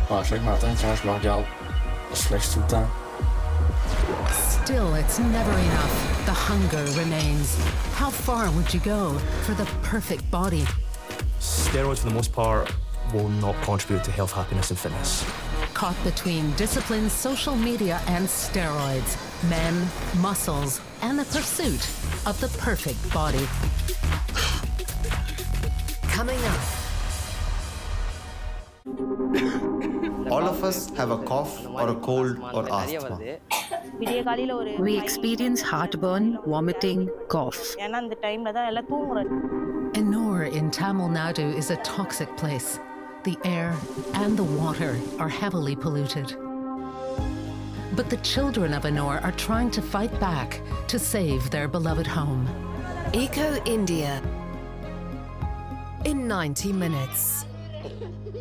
Zeg maar, het maakt jou slechts toetaan. Still, it's never enough. The hunger remains. How far would you go for the perfect body? Steroids, for the most part, will not contribute to health, happiness and fitness. Caught between discipline, social media and steroids. Men, muscles, and the pursuit of the perfect body. Coming up. All of us have a cough or a cold or asthma. We experience heartburn, vomiting, cough. Ennore in Tamil Nadu is a toxic place. The air and the water are heavily polluted. But the children of Ennore are trying to fight back to save their beloved home. Eco India in 90 minutes.